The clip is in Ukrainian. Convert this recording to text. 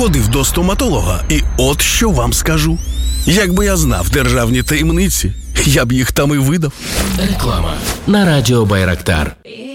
ходив до стоматолога, і от що вам скажу. Якби я знав державні таємниці, я б їх там і видав. Реклама на радіо Байрактар.